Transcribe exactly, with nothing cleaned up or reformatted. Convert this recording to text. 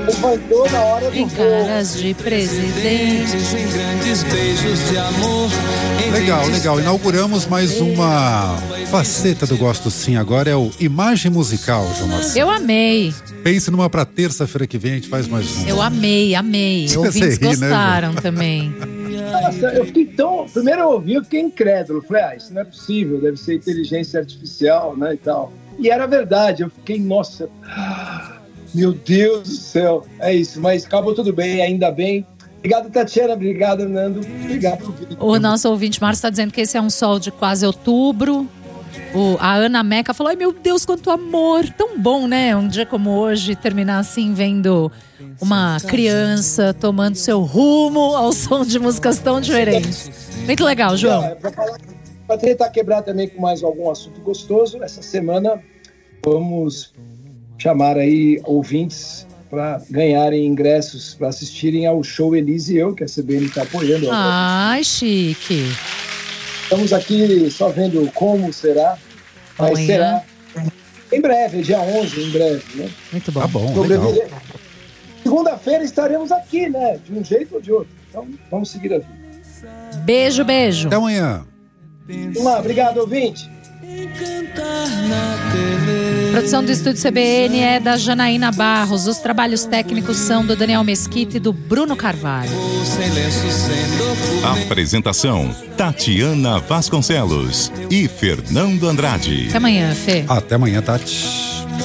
levantou na hora do Em caras de presidente. Em grandes beijos de amor. Legal, legal. Inauguramos mais uma faceta do Gosto Sim. Agora é o Imagem Musical, João Marcelo. Eu amei. Pense numa pra terça-feira que vem, a gente faz mais um. Eu amei, amei. Você Ouvintes ri, né, gostaram também. Nossa, eu fiquei tão... Primeiro eu ouvi, eu fiquei incrédulo. Falei, ah, isso não é possível, deve ser inteligência artificial, né, e tal. E era verdade, eu fiquei, nossa... Meu Deus do céu, é isso, mas acabou tudo bem, ainda bem. Obrigado, Tatiana, obrigado, Nando, obrigado. O nosso ouvinte Márcio está dizendo que esse é um sol de quase outubro. O, a Ana Meca falou, ai meu Deus, quanto amor, tão bom, né? Um dia como hoje, terminar assim, vendo uma criança tomando seu rumo ao som de músicas tão diferentes. Muito legal, João. É, para tentar quebrar também com mais algum assunto gostoso, essa semana vamos chamar aí ouvintes para ganharem ingressos para assistirem ao show Elise e Eu, que a C B N está apoiando. Ai, chique. Estamos aqui só vendo como será, mas Amanhã. será em breve, dia onze, em breve, né? Muito bom. Tá bom, legal. Sobreviver. Segunda-feira estaremos aqui, né? De um jeito ou de outro. Então, vamos seguir a vida. Beijo, beijo. Até amanhã. Vamos lá, obrigado, ouvinte. Produção do Estúdio C B N é da Janaína Barros. Os trabalhos técnicos são do Daniel Mesquita e do Bruno Carvalho. Apresentação: Tatiana Vasconcelos e Fernando Andrade. Até amanhã, Fê. Até amanhã, Tati.